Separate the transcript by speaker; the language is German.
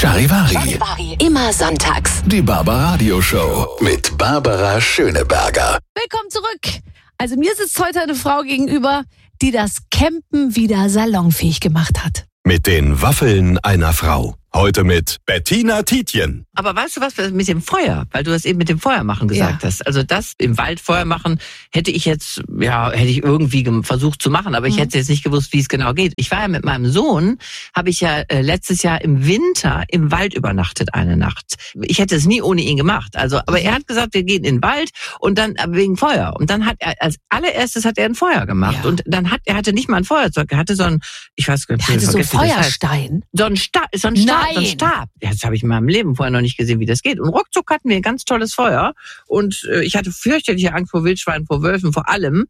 Speaker 1: Charivari.
Speaker 2: Immer sonntags.
Speaker 1: Die Barbaradio Show mit Barbara Schöneberger.
Speaker 3: Willkommen zurück. Also mir sitzt heute eine Frau gegenüber, die das Campen wieder salonfähig gemacht hat.
Speaker 1: Mit den Waffeln einer Frau. Heute mit Bettina Tietjen.
Speaker 4: Aber weißt du was mit dem Feuer? Weil du das eben mit dem Feuer machen gesagt hast. Also das im Wald Feuer machen hätte ich irgendwie versucht zu machen, aber ich hätte jetzt nicht gewusst, wie es genau geht. Ich war ja mit meinem Sohn, habe ich ja letztes Jahr im Winter im Wald übernachtet eine Nacht. Ich hätte es nie ohne ihn gemacht. Also, aber er hat gesagt, wir gehen in den Wald und dann wegen Feuer. Und dann hat er als allererstes ein Feuer gemacht und dann er hatte nicht mal ein Feuerzeug, er hatte so ein, ich weiß gar nicht,
Speaker 3: er hatte so einen Feuerstein.
Speaker 4: So ein Stab. Das habe ich in meinem Leben vorher noch nicht gesehen, wie das geht. Und ruckzuck hatten wir ein ganz tolles Feuer. Und ich hatte fürchterliche Angst vor Wildschweinen, vor Wölfen, vor allem.